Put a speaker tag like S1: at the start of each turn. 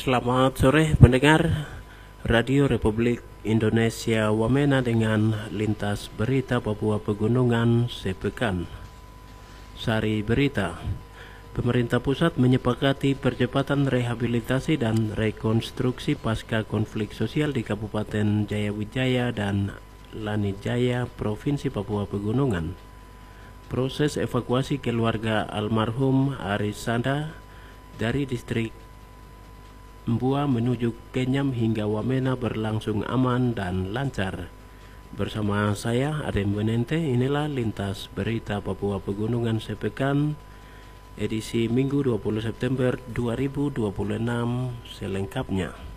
S1: Selamat sore pendengar Radio Republik Indonesia Wamena dengan lintas berita Papua Pegunungan sepekan. Sari berita. Pemerintah pusat menyepakati percepatan rehabilitasi dan rekonstruksi pasca konflik sosial di Kabupaten Jayawijaya dan Lanijaya, Provinsi Papua Pegunungan. Proses evakuasi keluarga almarhum Arisanda dari distrik Mbua menuju Kenyam hingga Wamena berlangsung aman dan lancar. Bersama saya Adem Benente, inilah lintas berita Papua Pegunungan sepekan edisi Minggu 20 September 2026 selengkapnya.